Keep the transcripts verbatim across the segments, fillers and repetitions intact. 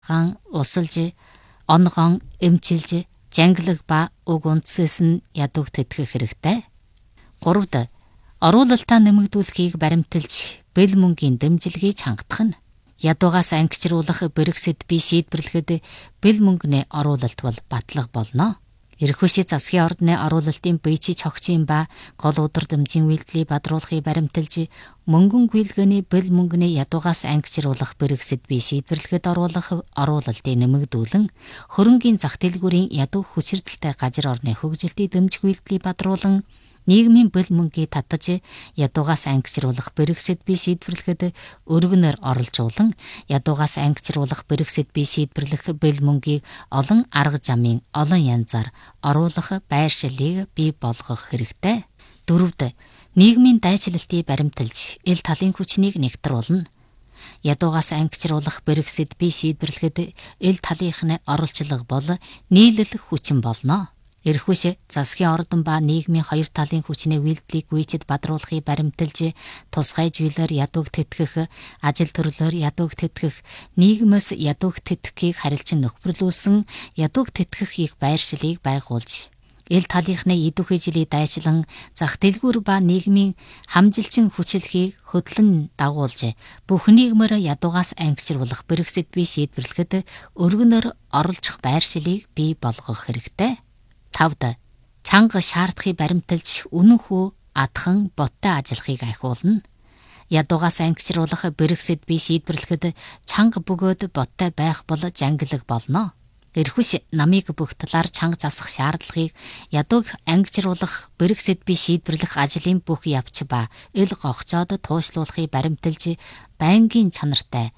ган усалж, онгон эмчилж, жанглаг ба уг үндсээс нь ядууг тэтгэх хэрэгтэй. гуравд оруулалтаа нэмэгдүүлэхийг баримталж, бэл мөнгийн дэмжлэгийг хангах нь. Ядуугаас ангичруулах бэрхсэд би шийдвэрлэхэд бэл мөнгөний оруулалт бол батлах болно. Ерхөши засгийн ордны оруулалтын бийчи цогцын ба гол өдөр дэмжин үйлдэлийг бадруулахыг баримталж, мөнгөн гүйлгээний бэл мөнгөний ядуугаас ангичруулах бэрхсэд би шийдвэрлэхэд оруулах оруулалтыг нэмэгдүүлэн, хөрөнгийн зах дэлгүүрийн ядуу хүчирдэлтэй газар орны хөгжилтийг дэмжих үйлдэлийг бадруулан, нийгмийн бэл мөнгийг татаж, ядуугаас ангичруулах бэрхсэд би шийдвэрлэхэд өргөнөөр оролцуулан, ядуугаас ангичруулах бэрхсэд би шийдвэрлэх бэл мөнгийг олон арга замын олон янзаар оруулах байршлыг бий болгох хэрэгтэй. Дөрөвд нийгмийн дайчлалтыг баримталж, ил талын хүчнийг нэгтруулна. Ядуугаас ангичруулах бэрхсэд би шийдвэрлэхэд ил талынхны оролцлого бол нийлэл хүчин болно. Ерхүш засгийн ордон ба нийгмийн хоёр талын хүчний үйлдэлийг гүйцэд бадруулахыг баримталж, тусгай зүйлээр ядууг тэтгэх, ажил төрлөөр ядууг тэтгэх, нийгмээс ядууг тэтгэхийг харилцан нөхөрлүүлсэн ядууг тэтгэх их байршлыг байгуулж, ил талынхны идүүхий жилийг дайчлан, зах дэлгүүр ба нийгмийн хамжилчин хүчлэхийг хөдлөн дагуулж, бүх нийгмээр ядуугаас ангичруулах бэрхсэд би шийдвэрлэхэд өргөнөөр оролцох байршлыг бий болгох хэрэгтэй. тавд чанга шаардахыг баримталж, үнэнхүү адхан боттой ажиллахыг айхуулна. Ядуугаас ангичруулах бэрхсэд би шийдвэрлэхэд чанга бөгөөд боттой байх бол жанглаг болно. Ерхүш намыг бүх талаар чанга засах шаардлагыг ядууг ангичруулах бэрхсэд би шийдвэрлэх ажлын бүх явц ба ил гогцоод туушлуулахыг баримталж, байнгын чанартай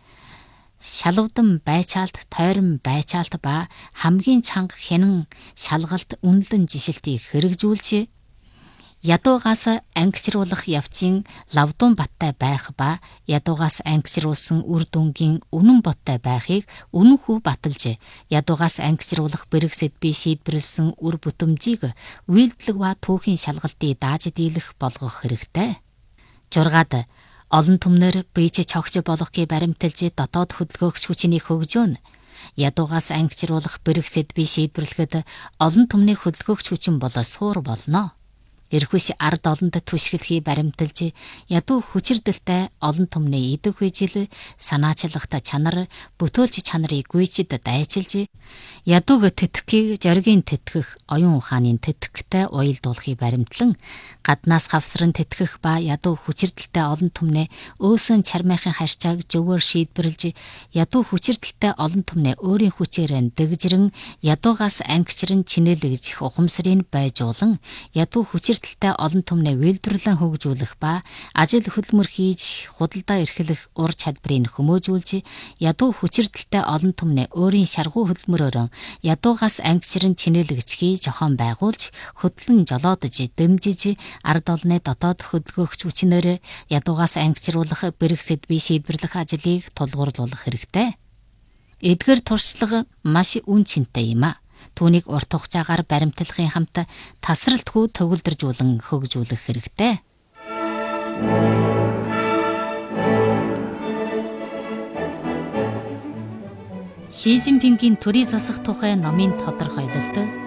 шалвдан байчаалт, тойрон байчаалт ба хамгийн чанга хянан шалгалт үнэлэн жишилтийг хэрэгжүүлж, ядуугаас ангичруулах явцын лавдун баттай байх ба ядуугаас ангичруулсан үр дүнгийн үнэн боттой байхыг үнэнхүү баталж, ядуугаас ангичруулах бэрхсэд би шийдвэрлсэн үр бүтэмжийг үйлдэлэг ба түүхийн шалгалтыг дааж дийлэх болгох хэрэгтэй. жургаад олон түмнэр бийч цогч болохыг баримталж, дотоод хөдөлгөөгч хүчний хөгжөөн, ядуугаас ангичруулах бэрхсэд би шийдвэрлэхэд олон түмний хөдөлгөөгч хүчин бол суур болно. Ерхүш ард олонд түшгэлхийг баримталж, ядуу хүчирдэлтэй олон түмний идэх үежил санаачлахта чанар, бүтөөлч чанарыг гүйчэд дайчилж, ядууг тэтгэхийг зоригийн тэтгэх, оюун ухааны тэтгэхтэй уялдуулахыг баримтлан, гаднаас хавсран тэтгэх ба ядуу хүчирдэлтэй олон түмний өөсөн чармайхын харьцааг зөвөр шийдвэрлж, ядуу хүчирдэлтэй олон түмний өөрийн хүчээр дэгжрэн, ядуугаас ангичран чинээлэгжих ухамсарыг байжуулан, ядуу хүчир тэй олон түмний үйлдвэрлэн хөгжүүлэх ба ажил хөдөлмөр хийж худалдаа эрхлэх ур чадварыг хүмүүжүүлж, ядуу хүчирдэлтэй олон түмний өөрийн шаргуу хөдөлмөрөөр ядуугаас ангичран чинээлэгчхийг зохион байгуулж, хөдлөн жолоодож дэмжиж, ард олонны дотоод хөдөлгөөгч хүчнээр ядуугаас ангичруулах бэрхсэд би шийдвэрлэх ажлыг тулгуурлуулах хэрэгтэй. Эдгээр туршлага маш үн цэнтэй юм а. Түүнийг урт хугацаагаар баримтлахын хамт тасралтгүй төгөлдржүүлэн хөгжүүлэх хэрэгтэй. Ши Цзиньпингийн төрийн засах тухай номын тодорхойлолт